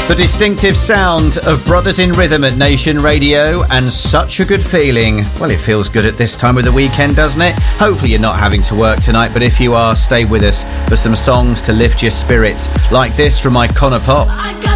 The distinctive sound of Brothers in Rhythm at Nation Radio, and such a good feeling. Well, it feels good at this time of the weekend, doesn't it? Hopefully you're not having to work tonight, but if you are, stay with us for some songs to lift your spirits, like this from Icona Pop.